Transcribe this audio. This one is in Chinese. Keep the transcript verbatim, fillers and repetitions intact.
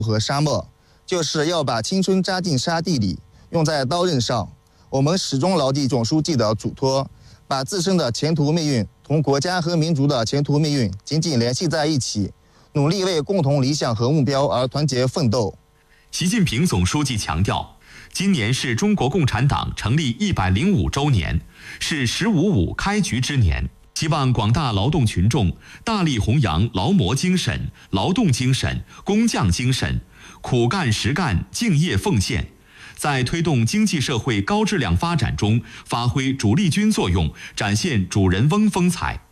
和沙漠，就是要把青春扎进沙地里，用在刀刃上。我们始终牢记总书记的嘱托，把自身的前途命运同国家和民族的前途命运紧紧联系在一起，努力为共同理想和目标而团结奋斗。 习近平总书记强调，今年是中国共产党成立一百零五周年，是“十五五”开局之年。希望广大劳动群众大力弘扬劳模精神、劳动精神、工匠精神，苦干实干、敬业奉献，在推动经济社会高质量发展中发挥主力军作用，展现主人翁风采。